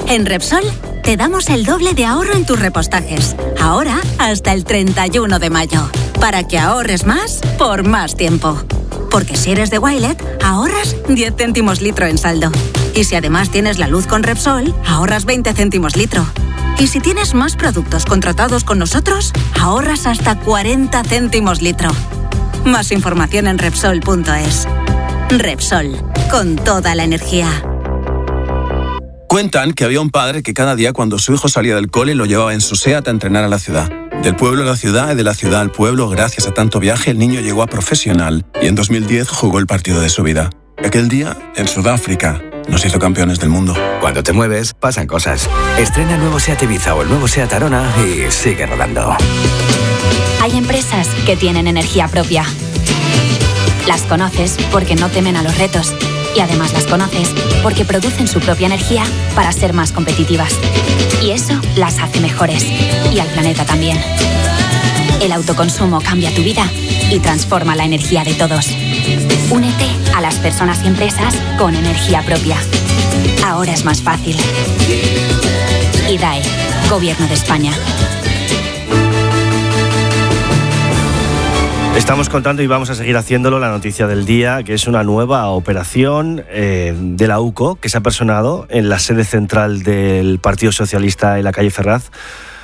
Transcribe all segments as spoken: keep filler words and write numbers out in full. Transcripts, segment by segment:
En Repsol te damos el doble de ahorro en tus repostajes. Ahora hasta el treinta y uno de mayo. Para que ahorres más por más tiempo. Porque si eres de Wilet, ahorras diez céntimos litro en saldo. Y si además tienes la luz con Repsol, ahorras veinte céntimos litro. Y si tienes más productos contratados con nosotros, ahorras hasta cuarenta céntimos litro. Más información en Repsol punto es. Repsol, con toda la energía. Cuentan que había un padre que cada día cuando su hijo salía del cole lo llevaba en su SEAT a entrenar a la ciudad. Del pueblo a la ciudad y de la ciudad al pueblo, gracias a tanto viaje, el niño llegó a profesional y en dos mil diez jugó el partido de su vida. Aquel día, en Sudáfrica, nos hizo campeones del mundo. Cuando te mueves, pasan cosas. Estrena el nuevo SEAT Ibiza o el nuevo SEAT Arona y sigue rodando. Hay empresas que tienen energía propia. Las conoces porque no temen a los retos. Y además las conoces porque producen su propia energía para ser más competitivas. Y eso las hace mejores. Y al planeta también. El autoconsumo cambia tu vida y transforma la energía de todos. Únete a las personas y empresas con energía propia. Ahora es más fácil. I D A E, Gobierno de España. Estamos contando y vamos a seguir haciéndolo la noticia del día, que es una nueva operación eh, de la U C O que se ha personado en la sede central del Partido Socialista en la calle Ferraz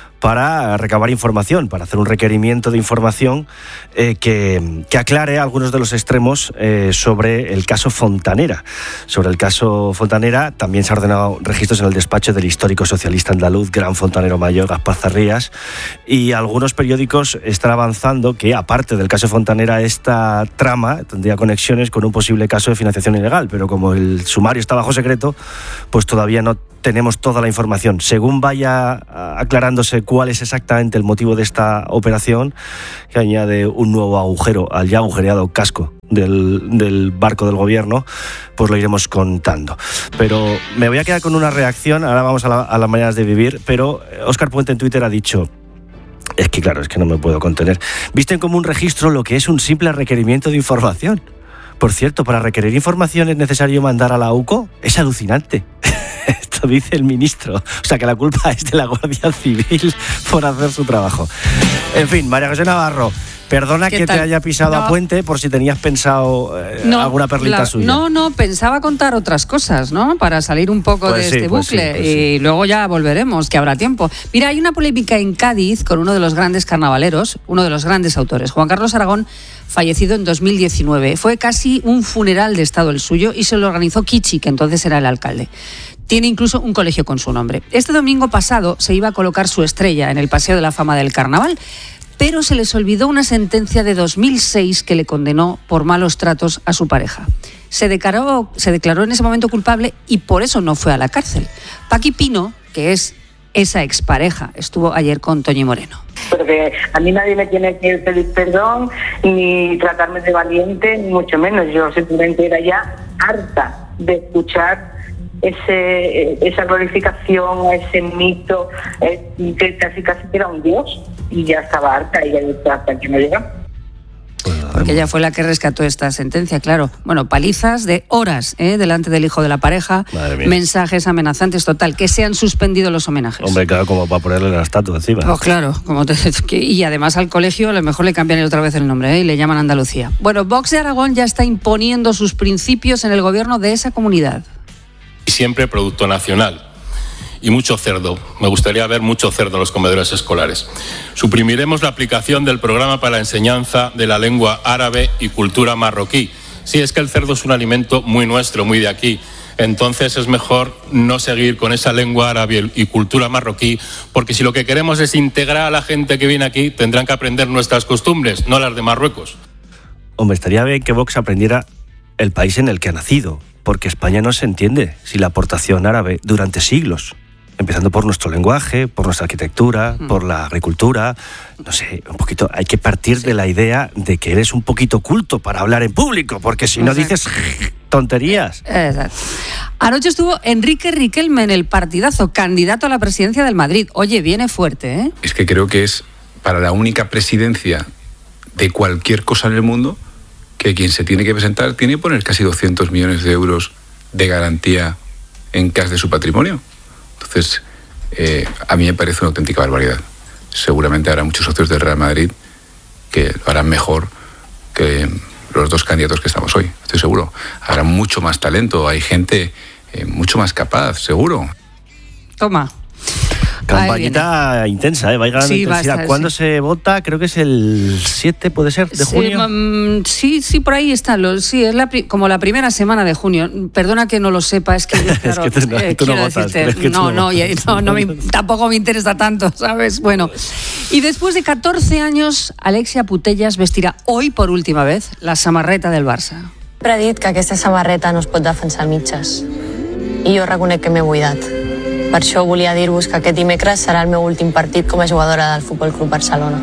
para recabar información, para hacer un requerimiento de información eh, que, que aclare algunos de los extremos eh, sobre el caso Fontanera. Sobre el caso Fontanera también se han ordenado registros en el despacho del histórico socialista andaluz, gran fontanero mayor, Gaspar Zarrías, y algunos periódicos están avanzando que, aparte del caso Fontanera, esta trama tendría conexiones con un posible caso de financiación ilegal, pero como el sumario está bajo secreto, pues todavía no tenemos toda la información. Según vaya aclarándose cuál es exactamente el motivo de esta operación, que añade un nuevo agujero al ya agujereado casco del, del barco del gobierno, pues lo iremos contando. Pero me voy a quedar con una reacción, ahora vamos a, la, a las maneras de vivir, pero Óscar Puente en Twitter ha dicho: es que claro, es que no me puedo contener. Visten como un registro lo que es un simple requerimiento de información. Por cierto, para requerir información es necesario mandar a la U C O. Es alucinante. Esto dice el ministro. O sea, que la culpa es de la Guardia Civil por hacer su trabajo. En fin, María José Navarro, perdona que tal? te haya pisado no. a Puente por si tenías pensado eh, no, alguna perlita la, suya. No, no, pensaba contar otras cosas, ¿no? Para salir un poco pues de sí, este pues bucle. Sí, pues y sí. Luego ya volveremos, que habrá tiempo. Mira, hay una polémica en Cádiz con uno de los grandes carnavaleros, uno de los grandes autores, Juan Carlos Aragón, fallecido en dos mil diecinueve. Fue casi un funeral de Estado el suyo y se lo organizó Kichi, que entonces era el alcalde. Tiene incluso un colegio con su nombre. Este domingo pasado se iba a colocar su estrella en el Paseo de la Fama del Carnaval, pero se les olvidó una sentencia de dos mil seis que le condenó por malos tratos a su pareja. Se declaró, se declaró en ese momento culpable y por eso no fue a la cárcel. Paqui Pino, que es esa expareja, estuvo ayer con Toñi Moreno. Porque a mí nadie me tiene que pedir perdón, ni tratarme de valiente, ni mucho menos. Yo simplemente era ya harta de escuchar ese esa glorificación, ese mito, eh, que casi casi era un dios, y ya estaba harta, y ya estaba hasta aquí no llega. Porque ella fue la que rescató esta sentencia, claro. Bueno, palizas de horas ¿eh? delante del hijo de la pareja, mensajes amenazantes, total, que se han suspendido los homenajes. Hombre, claro, como para ponerle la estatua encima. Pues claro, como te, y además al colegio a lo mejor le cambian otra vez el nombre ¿eh? y le llaman Andalucía. Bueno, Vox de Aragón ya está imponiendo sus principios en el gobierno de esa comunidad. Y siempre producto nacional. Y mucho cerdo. Me gustaría ver mucho cerdo en los comedores escolares. Suprimiremos la aplicación del programa para la enseñanza de la lengua árabe y cultura marroquí. Sí, es que el cerdo es un alimento muy nuestro, muy de aquí. Entonces es mejor no seguir con esa lengua árabe y cultura marroquí, porque si lo que queremos es integrar a la gente que viene aquí, tendrán que aprender nuestras costumbres, no las de Marruecos. Hombre, estaría bien que Vox aprendiera el país en el que ha nacido, porque España no se entiende sin la aportación árabe durante siglos. Empezando por nuestro lenguaje, por nuestra arquitectura, mm. por la agricultura. No sé, un poquito, hay que partir sí. de la idea de que eres un poquito culto para hablar en público, porque si no Exacto. dices tonterías. Exacto. Anoche estuvo Enrique Riquelme en el partidazo, candidato a la presidencia del Madrid. Oye, viene fuerte, ¿eh? Es que creo que es para la única presidencia de cualquier cosa en el mundo que quien se tiene que presentar tiene que poner casi doscientos millones de euros de garantía en cash de su patrimonio. Entonces, eh, a mí me parece una auténtica barbaridad. Seguramente habrá muchos socios del Real Madrid que lo harán mejor que los dos candidatos que estamos hoy, estoy seguro. Habrá mucho más talento, hay gente eh, mucho más capaz, seguro. Toma. Campañita intensa, ¿eh? Va a ir ganando sí, intensidad. Estar, ¿Cuándo sí. se vota? Creo que es el siete, ¿puede ser? ¿De sí, junio? Um, sí, sí, por ahí está. Lo, sí, es la, como la primera semana de junio. Perdona que no lo sepa, es que yo, claro, es que tú, eh, tú no quiero votas, decirte, que tú no, no, no, no, no me, tampoco me interesa tanto, ¿sabes? Bueno, y después de catorce años, Alexia Putellas vestirá hoy por última vez la samarreta del Barça. Sempre he dit que aquesta samarreta no es pot defensar a mitges. I jo reconec que m'he buidat. Per això volia dir-vos que aquest dimecres serà el meu últim partit com a jugadora del Futbol Club Barcelona.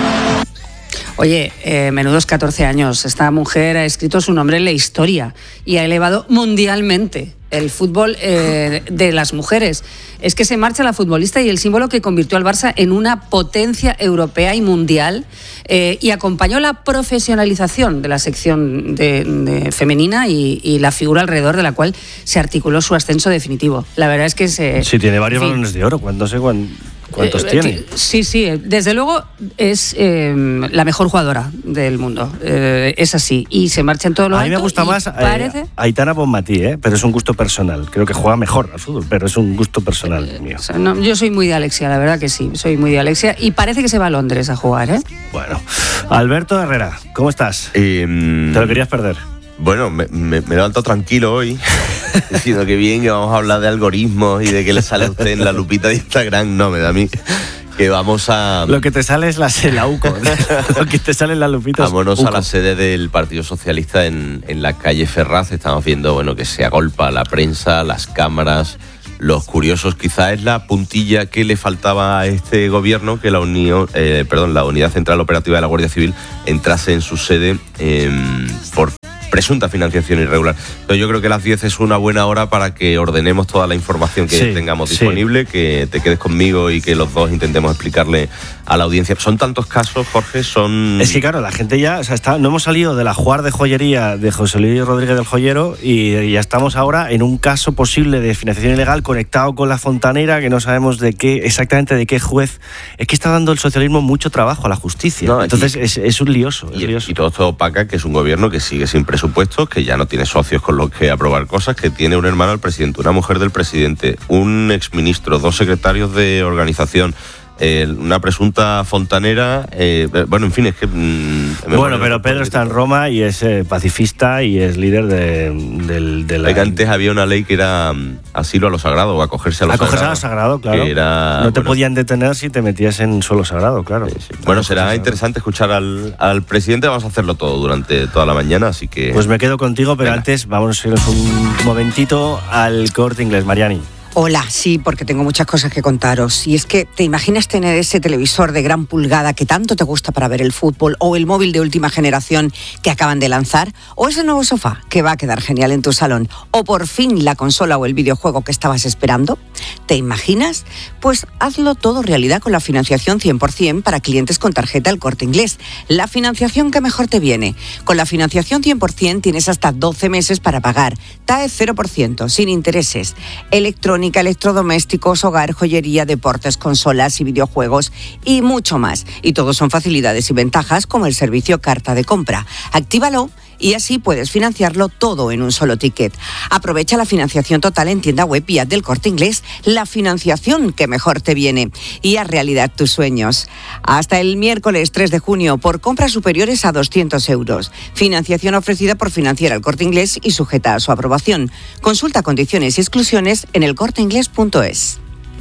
Oye, eh, menudos catorce años. Esta mujer ha escrito su nombre en la historia y ha elevado mundialmente el fútbol eh, de las mujeres. Es que se marcha la futbolista y el símbolo que convirtió al Barça en una potencia europea y mundial eh, y acompañó la profesionalización de la sección de, de femenina y, y la figura alrededor de la cual se articuló su ascenso definitivo. La verdad es que se... Sí, tiene varios en fin, balones de oro. ¿Cuántos sé cuán, cuántos eh, tiene? Sí, sí. Desde luego es eh, la mejor jugadora del mundo. Eh, es así. Y se marcha en todo lo A mí alto me gusta y más parece... eh, Aitana Bonmatí, ¿eh? Pero es un gusto personal. Creo que juega mejor al fútbol, pero es un gusto personal eh, mío. O sea, no, yo soy muy de Alexia, la verdad que sí. Soy muy de Alexia y parece que se va a Londres a jugar, ¿eh? Bueno. Alberto Herrera, ¿cómo estás? Eh, ¿Te lo querías perder? Bueno, me, me, me he levantado tranquilo hoy, diciendo que bien, que vamos a hablar de algoritmos y de qué le sale a usted en la lupita de Instagram. No, me da a mí que vamos a... Lo que te sale es la, la U C O. Lo que te sale en la lupita es Vámonos U C O. a la sede del Partido Socialista en, en la calle Ferraz. Estamos viendo, bueno, que se agolpa la prensa, las cámaras, los curiosos. Quizá es la puntilla que le faltaba a este gobierno, que la unión, eh, perdón, la Unidad Central Operativa de la Guardia Civil entrase en su sede eh, por presunta financiación irregular. Pero yo creo que las diez es una buena hora para que ordenemos toda la información que sí, tengamos sí. disponible, que te quedes conmigo y que los dos intentemos explicarle a la audiencia. Son tantos casos, Jorge, son... Es que claro, la gente ya, o sea, está, no hemos salido de la jugar de joyería de José Luis Rodríguez del Joyero y ya estamos ahora en un caso posible de financiación ilegal conectado con la fontanera, que no sabemos de qué, exactamente de qué juez. Es que está dando el socialismo mucho trabajo a la justicia. No, Entonces y, es, es un lioso. Es y, lioso. y todo esto opaca que es un gobierno que sigue sin presupuestos, que ya no tiene socios con los que aprobar cosas, que tiene un hermano del presidente, una mujer del presidente, un exministro, dos secretarios de organización, eh, una presunta fontanera, eh, bueno, en fin, es que... Mm, bueno, pero Pedro está en Roma y es eh, pacifista y es líder de, de, de la... Que antes había una ley que era um, asilo a lo sagrado, o acogerse a lo acogerse sagrado. Acogerse a lo sagrado, claro. Era, no te bueno, podían detener si te metías en suelo sagrado, claro. Sí, sí. Bueno, será interesante escuchar al, al presidente. Vamos a hacerlo todo durante toda la mañana, así que... Pues me quedo contigo, pero venga. Antes vamos a irnos un momentito al Corte Inglés. Mariani. Hola, sí, porque tengo muchas cosas que contaros. Y es que, ¿te imaginas tener ese televisor de gran pulgada que tanto te gusta para ver el fútbol, o el móvil de última generación que acaban de lanzar, o ese nuevo sofá que va a quedar genial en tu salón, o por fin la consola o el videojuego que estabas esperando? ¿Te imaginas? Pues hazlo todo realidad con la financiación cien por ciento para clientes con tarjeta El Corte Inglés. La financiación que mejor te viene. Con la financiación cien por ciento tienes hasta doce meses para pagar. T A E cero por ciento, sin intereses. Electrónica, electrodomésticos, hogar, joyería, deportes, consolas y videojuegos y mucho más. Y todos son facilidades y ventajas como el servicio carta de compra. Actívalo y así puedes financiarlo todo en un solo ticket. Aprovecha la financiación total en tienda web y app del Corte Inglés, la financiación que mejor te viene, y haz realidad tus sueños. Hasta el miércoles tres de junio por compras superiores a doscientos euros. Financiación ofrecida por Financiera El Corte Inglés y sujeta a su aprobación. Consulta condiciones y exclusiones en el corte inglés punto es.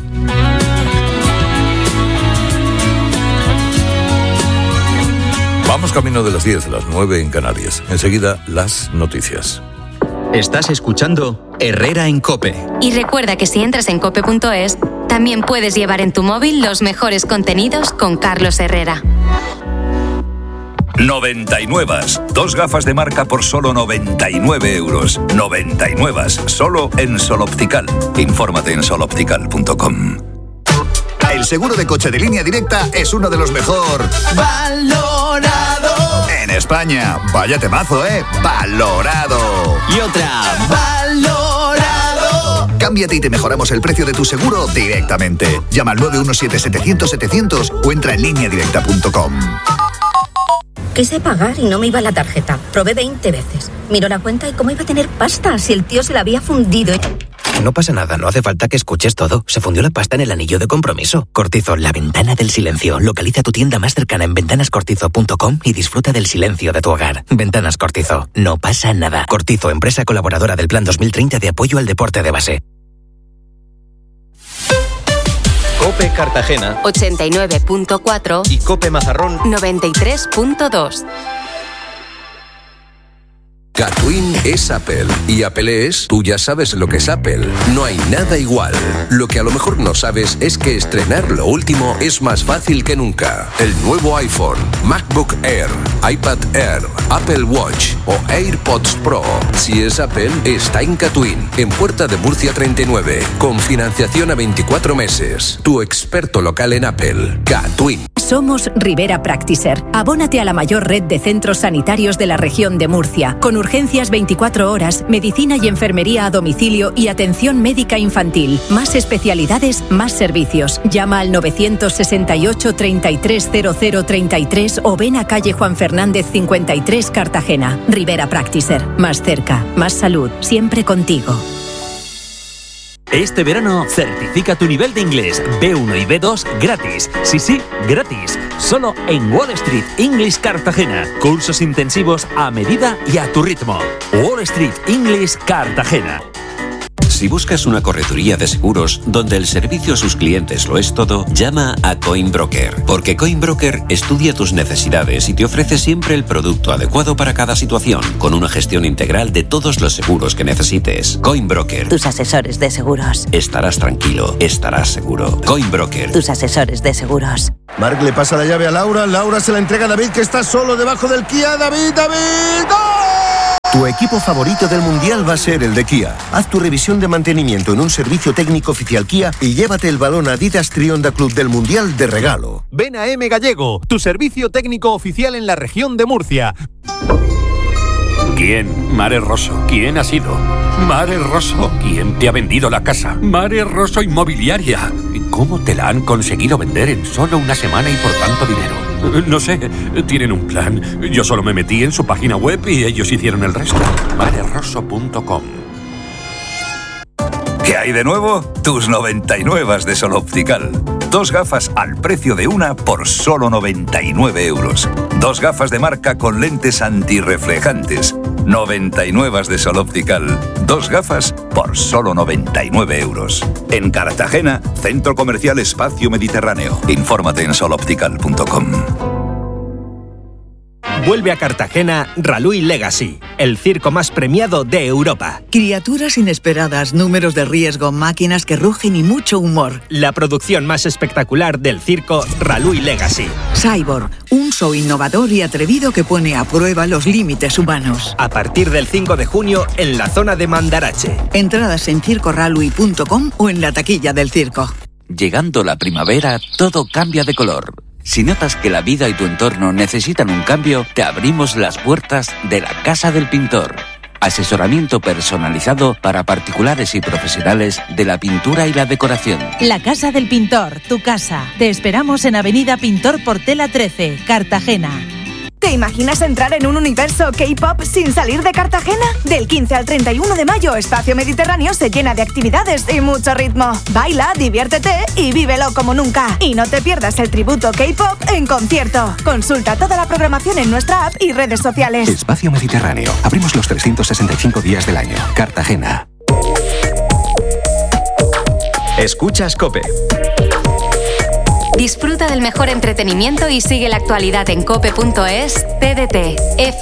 Vamos camino de las diez, las nueve en Canarias. Enseguida, las noticias. Estás escuchando Herrera en COPE. Y recuerda que si entras en cope punto es, también puedes llevar en tu móvil los mejores contenidos con Carlos Herrera. noventa y nueve. Dos gafas de marca por solo noventa y nueve euros. noventa y nueve. Solo en Sol Optical. Infórmate en sol optical punto com. El seguro de coche de Línea Directa es uno de los mejor valorado en España. Vaya temazo, ¿eh? Valorado. Y otra. Valorado. Cambia Cámbiate y te mejoramos el precio de tu seguro directamente. Llama al nueve uno siete setecientos setecientos o entra en línea directa punto com. Quise pagar y no me iba la tarjeta. Probé veinte veces. Miró la cuenta y cómo iba a tener pasta si el tío se la había fundido. No pasa nada, no hace falta que escuches todo. Se fundió la pasta en el anillo de compromiso. Cortizo, la ventana del silencio. Localiza tu tienda más cercana en ventanas cortizo punto com y disfruta del silencio de tu hogar. Ventanas Cortizo, no pasa nada. Cortizo, empresa colaboradora del Plan dos mil treinta de apoyo al deporte de base. COPE Cartagena ochenta y nueve punto cuatro y COPE Mazarrón noventa y tres punto dos. Catwin es Apple y Apple es, tú ya sabes lo que es Apple. No hay nada igual. Lo que a lo mejor no sabes es que estrenar lo último es más fácil que nunca. El nuevo iPhone, MacBook Air, iPad Air, Apple Watch o AirPods Pro. Si es Apple, está en Catwin, en Puerta de Murcia treinta y nueve, con financiación a veinticuatro meses. Tu experto local en Apple, Catwin. Somos Rivera Practicer. Abónate a la mayor red de centros sanitarios de la región de Murcia, con urgencias veinticuatro horas, medicina y enfermería a domicilio y atención médica infantil. Más especialidades, más servicios. Llama al novecientos sesenta y ocho, treinta y tres, cero cero treinta y tres o ven a calle Juan Fernández cincuenta y tres, Cartagena. Rivera Practicer. Más cerca, más salud, siempre contigo. Este verano, certifica tu nivel de inglés B uno y B dos gratis. Sí, sí, gratis. Solo en Wall Street English Cartagena. Cursos intensivos a medida y a tu ritmo. Wall Street English Cartagena. Si buscas una correduría de seguros donde el servicio a sus clientes lo es todo, llama a Coinbroker, porque Coinbroker estudia tus necesidades y te ofrece siempre el producto adecuado para cada situación, con una gestión integral de todos los seguros que necesites. Coinbroker. Tus asesores de seguros. Estarás tranquilo, estarás seguro. Coinbroker. Tus asesores de seguros. Marc le pasa la llave a Laura, Laura se la entrega a David, que está solo debajo del Kia. David, David, ¡gol! Tu equipo favorito del Mundial va a ser el de Kia. Haz tu revisión de mantenimiento en un servicio técnico oficial Kia y llévate el balón Adidas Trionda Club del Mundial de regalo. Ven a M Gallego, tu servicio técnico oficial en la región de Murcia. ¿Quién? Mare Rosso. ¿Quién ha sido? Mare Rosso. ¿Quién te ha vendido la casa? Mare Rosso Inmobiliaria. ¿Cómo te la han conseguido vender en solo una semana y por tanto dinero? No sé, tienen un plan. Yo solo me metí en su página web y ellos hicieron el resto. mare rosso punto com. ¿Qué hay de nuevo? Tus noventa y nueve de Sol Optical. Dos gafas al precio de una por solo noventa y nueve euros. Dos gafas de marca con lentes antirreflejantes. noventa y nueve de Sol Optical. Dos gafas por solo noventa y nueve euros. En Cartagena, Centro Comercial Espacio Mediterráneo. Infórmate en sol optical punto com. Vuelve a Cartagena Ralui Legacy, el circo más premiado de Europa. Criaturas inesperadas, números de riesgo, máquinas que rugen y mucho humor. La producción más espectacular del circo Ralui Legacy. Cyborg, un show innovador y atrevido que pone a prueba los límites humanos. A partir del cinco de junio en la zona de Mandarache. Entradas en circo ralui punto com o en la taquilla del circo. Llegando la primavera, todo cambia de color. Si notas que la vida y tu entorno necesitan un cambio, te abrimos las puertas de la Casa del Pintor. Asesoramiento personalizado para particulares y profesionales de la pintura y la decoración. La Casa del Pintor, tu casa. Te esperamos en Avenida Pintor Portela trece, Cartagena. ¿Te imaginas entrar en un universo K-pop sin salir de Cartagena? Del quince al treinta y uno de mayo, Espacio Mediterráneo se llena de actividades y mucho ritmo. Baila, diviértete y vívelo como nunca. Y no te pierdas el tributo K-pop en concierto. Consulta toda la programación en nuestra app y redes sociales. Espacio Mediterráneo. Abrimos los trescientos sesenta y cinco días del año. Cartagena. Escuchas COPE. Disfruta del mejor entretenimiento y sigue la actualidad en cope punto es, T D T, F